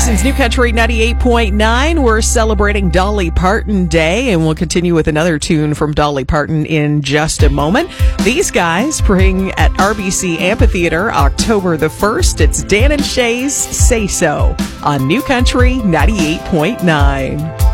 This is New Country 98.9. We're celebrating Dolly Parton Day, and we'll continue with another tune from Dolly Parton in just a moment. These guys bring at RBC Amphitheater October the 1st. It's Dan and Shay's Say So on New Country 98.9.